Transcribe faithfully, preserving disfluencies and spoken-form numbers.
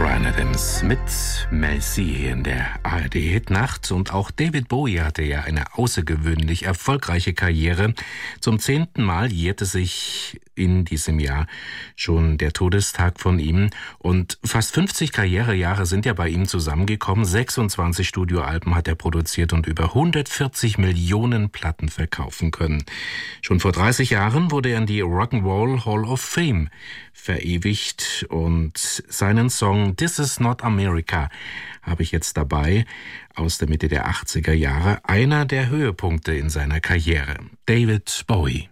Bryan Adams mit Mel C in der A R D-Hitnacht. Und auch David Bowie hatte ja eine außergewöhnlich erfolgreiche Karriere. Zum zehnten Mal jährte sich in diesem Jahr schon der Todestag von ihm. Und fast fünfzig Karrierejahre sind ja bei ihm zusammengekommen. sechsundzwanzig Studioalben hat er produziert und über hundertvierzig Millionen Platten verkaufen können. Schon vor dreißig Jahren wurde er in die Rock'n'Roll Hall of Fame verewigt. Und seinen Song This Is Not America habe ich jetzt dabei, aus der Mitte der achtziger Jahre, einer der Höhepunkte in seiner Karriere. David Bowie.